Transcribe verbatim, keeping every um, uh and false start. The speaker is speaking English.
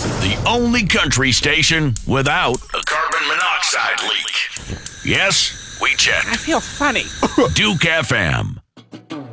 The only country station without a carbon monoxide leak. Yes, we checked. I feel funny. Duke F M.